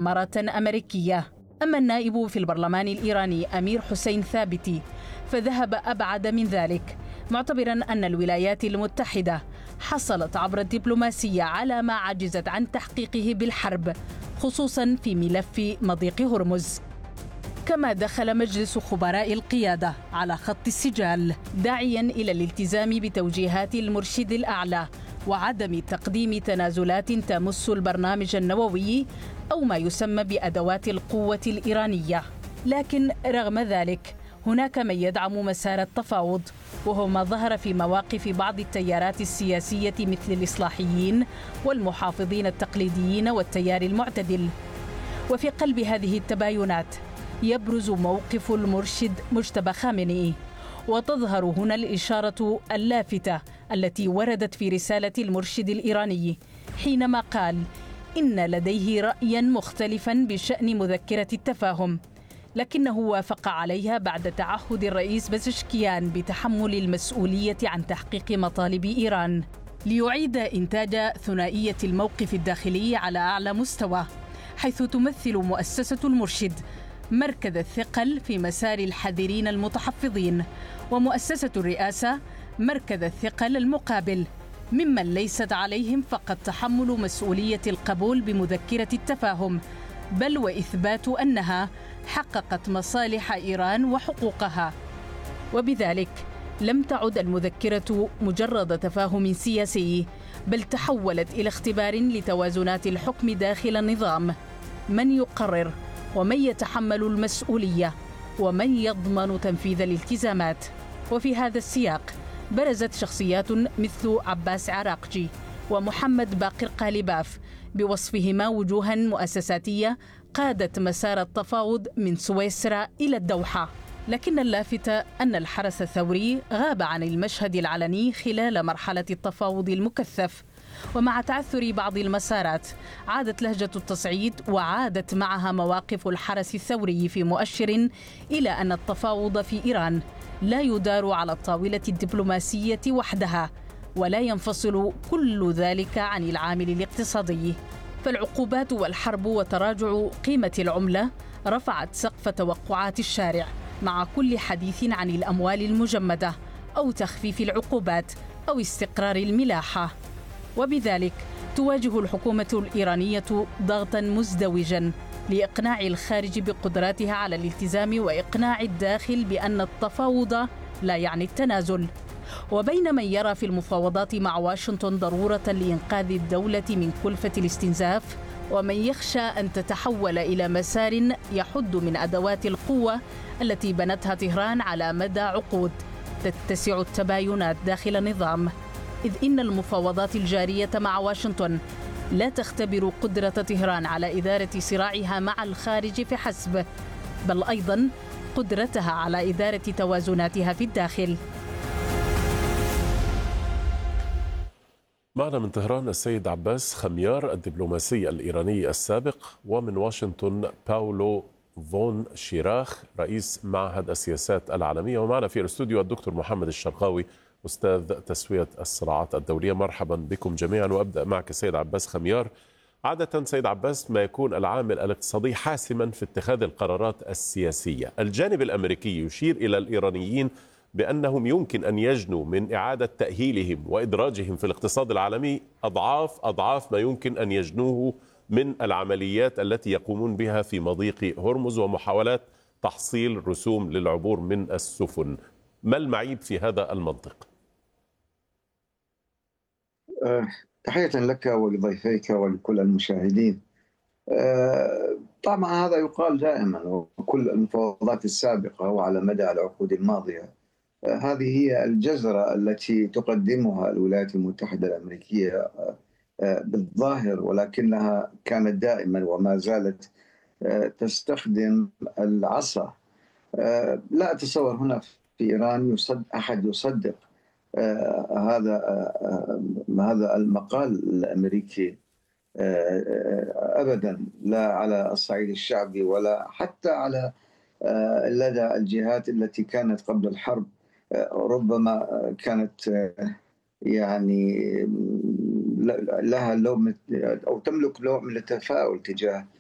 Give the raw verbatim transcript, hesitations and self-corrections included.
مستعمرة أمريكية. أما النائب في البرلمان الإيراني أمير حسين ثابتي فذهب أبعد من ذلك، معتبرا أن الولايات المتحدة حصلت عبر الدبلوماسية على ما عجزت عن تحقيقه بالحرب، خصوصا في ملف مضيق هرمز. كما دخل مجلس خبراء القيادة على خط السجال، داعيا إلى الالتزام بتوجيهات المرشد الأعلى وعدم تقديم تنازلات تمس البرنامج النووي أو ما يسمى بأدوات القوة الإيرانية. لكن رغم ذلك هناك من يدعم مسار التفاوض، وهو ما ظهر في مواقف بعض التيارات السياسية مثل الإصلاحيين والمحافظين التقليديين والتيار المعتدل. وفي قلب هذه التباينات يبرز موقف المرشد مجتبى خامنئي، وتظهر هنا الإشارة اللافتة التي وردت في رسالة المرشد الإيراني حينما قال إن لديه رأيا مختلفا بشأن مذكرة التفاهم، لكنه وافق عليها بعد تعهد الرئيس بزشكيان بتحمل المسؤولية عن تحقيق مطالب إيران، ليعيد إنتاج ثنائية الموقف الداخلي على أعلى مستوى، حيث تمثل مؤسسة المرشد مركز الثقل في مسار الحذرين المتحفظين، ومؤسسة الرئاسة مركز الثقل المقابل، ممن ليست عليهم فقط تحمل مسؤولية القبول بمذكرة التفاهم، بل وإثبات أنها حققت مصالح إيران وحقوقها. وبذلك لم تعد المذكرة مجرد تفاهم سياسي، بل تحولت إلى اختبار لتوازنات الحكم داخل النظام، من يقرر ومن يتحمل المسؤولية ومن يضمن تنفيذ الالتزامات. وفي هذا السياق برزت شخصيات مثل عباس عراقجي ومحمد باقر قالباف بوصفهما وجوها مؤسساتية قادت مسار التفاوض من سويسرا إلى الدوحة. لكن اللافت أن الحرس الثوري غاب عن المشهد العلني خلال مرحلة التفاوض المكثف، ومع تعثر بعض المسارات عادت لهجة التصعيد وعادت معها مواقف الحرس الثوري في مؤشر إلى أن التفاوض في إيران لا يدار على الطاولة الدبلوماسية وحدها، ولا ينفصل كل ذلك عن العامل الاقتصادي. فالعقوبات والحرب وتراجع قيمة العملة رفعت سقف توقعات الشارع، مع كل حديث عن الأموال المجمدة أو تخفيف العقوبات أو استقرار الملاحة. وبذلك تواجه الحكومة الإيرانية ضغطا مزدوجا لإقناع الخارج بقدراتها على الالتزام وإقناع الداخل بأن التفاوض لا يعني التنازل. وبين من يرى في المفاوضات مع واشنطن ضرورة لإنقاذ الدولة من كلفة الاستنزاف، ومن يخشى أن تتحول إلى مسار يحد من أدوات القوة التي بنتها طهران على مدى عقود، تتسع التباينات داخل النظام، إذ إن المفاوضات الجارية مع واشنطن لا تختبر قدرة طهران على إدارة صراعها مع الخارج فحسب، بل أيضا قدرتها على إدارة توازناتها في الداخل. معنا من طهران السيد عباس خميار الدبلوماسي الإيراني السابق، ومن واشنطن باولو فون شيراخ رئيس معهد السياسات العالمية، ومعنا في الاستوديو الدكتور محمد الشرقاوي أستاذ تسوية الصراعات الدولية. مرحبا بكم جميعا، وأبدأ معك سيد عباس خميار. عادة سيد عباس ما يكون العامل الاقتصادي حاسما في اتخاذ القرارات السياسية. الجانب الأمريكي يشير إلى الإيرانيين بأنهم يمكن أن يجنوا من إعادة تأهيلهم وإدراجهم في الاقتصاد العالمي أضعاف أضعاف ما يمكن أن يجنوه من العمليات التي يقومون بها في مضيق هرمز ومحاولات تحصيل رسوم للعبور من السفن. ما المعيب في هذا المنطق؟ أه، تحية لك ولضيفيك ولكل المشاهدين. أه، طبعا هذا يقال دائما، وكل المفاوضات السابقة وعلى مدى العقود الماضية أه، هذه هي الجزرة التي تقدمها الولايات المتحدة الأمريكية أه، بالظاهر، ولكنها كانت دائما وما زالت أه، تستخدم العصا. أه، لا أتصور هنا في إيران يصد أحد يصدق آه هذا آه هذا المقال الأمريكي آه آه أبدا، لا على الصعيد الشعبي ولا حتى على آه لدى الجهات التي كانت قبل الحرب آه ربما كانت آه يعني لها لوم أو تملك نوع من التفاؤل تجاه